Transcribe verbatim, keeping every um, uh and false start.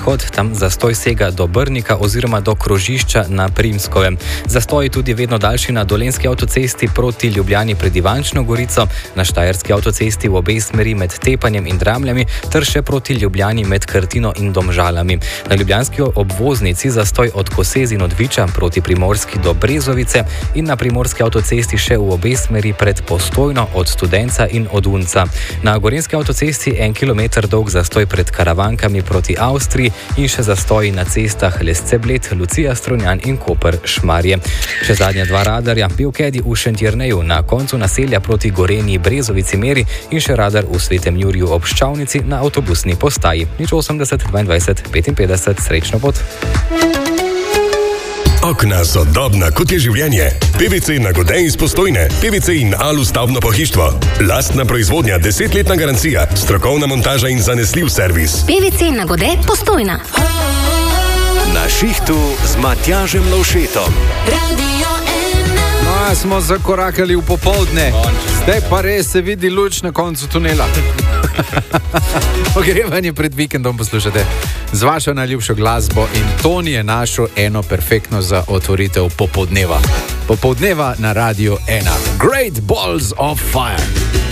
vzhod, tam zastoj sega do Brnika oziroma do krožišča na Primskovem. Zastoj tudi vedno daljši na Dolenjski avtocesti proti Ljubljani pred Ivančno Gorico, na Štajerski avtocesti v obe smeri med Tepanjem in Dramljami ter še proti Ljubljani med Krtino in Domžalami. Na ljubljanski obvoznici zastoj od Kosez in od Viča proti Primorski do Brezovice in na Primorski avtocesti še v obe smeri pred Postojno od Studenca in od Unca. Na Gorenjski avtocesti en kilometer dolg zastoj pred Karavankami proti Avstriji in še zastoj na cestah Lesce-Bled, Lucija Strunjan in Koper-Šmarje. Še zadnja dva radarja, Pivkedi v Šentjerneju na koncu naselja proti Gorenji Brezovici Meri in še radar v Svetem Juriju ob Ščavnici na avtobusni postaji. Nič osemdeset dvaindvajset petinpetdeset, srečno pot. Okna so dobna, kot je življenje. P V C Nagode iz Postojne, P V C in Alu stavbno pohištvo. Lastna proizvodnja, desetletna garancija, strokovna montaža in zanesljiv servis. P V C Nagode Postojna. Na šihtu z Matjažem Lovšetom. No, smo zakorakali v popoldne. Zdaj pa res se vidi luč na koncu tunela. Ogrevanje pred vikendom poslušate z vašo najljubšo glasbo in Toni je našel eno perfektno za otvoritev popoldneva. Popoldneva na Radiu ena. Great Balls of Fire.